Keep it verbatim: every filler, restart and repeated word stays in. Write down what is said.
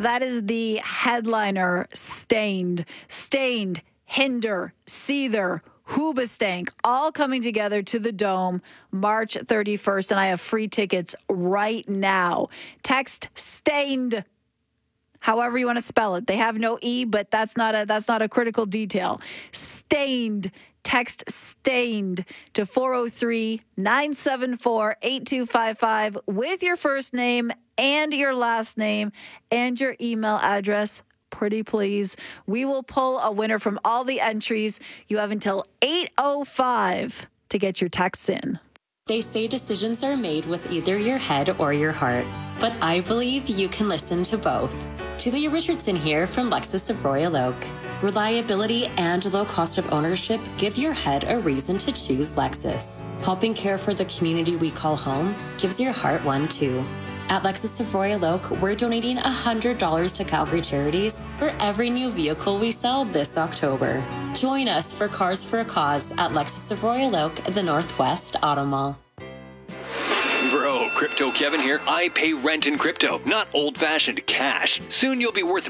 That is the headliner, Stained. Stained, Hinder, Seether, Hoobastank, all coming together to the Dome March thirty-first, and I have free tickets right now. Text Stained, however you want to spell it. They have no E, but that's not a that's not a critical detail. Stained. Text Stained to four oh three, nine seven four, eight two five five with your first name and your last name and your email address. Pretty please. We will pull a winner from all the entries. You have until eight oh five to get your texts in. They say decisions are made with either your head or your heart, but I believe you can listen to both. Julia Richardson here from Lexus of Royal Oak. Reliability and low cost of ownership give your head a reason to choose Lexus. Helping care for the community we call home gives your heart one too. At Lexus of Royal Oak, we're donating one hundred dollars to Calgary Charities for every new vehicle we sell this October. Join us for Cars for a Cause at Lexus of Royal Oak at the Northwest Auto Mall. Bro, Crypto Kevin here. I pay rent in crypto, not old-fashioned cash. Soon you'll be worth